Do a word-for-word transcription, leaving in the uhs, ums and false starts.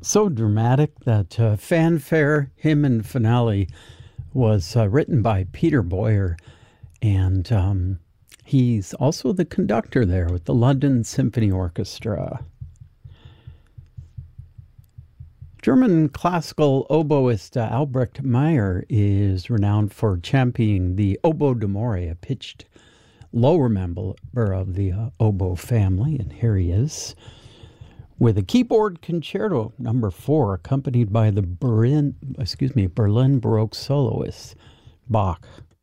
So dramatic that uh, fanfare, hymn, and finale was uh, written by Peter Boyer, and um, he's also the conductor there with the London Symphony Orchestra. German classical oboist uh, Albrecht Meyer is renowned for championing the oboe d'amore, a pitched lower member of the uh, oboe family, and here he is with a keyboard concerto number four, accompanied by the Berlin, excuse me, Berlin Baroque soloist Bach.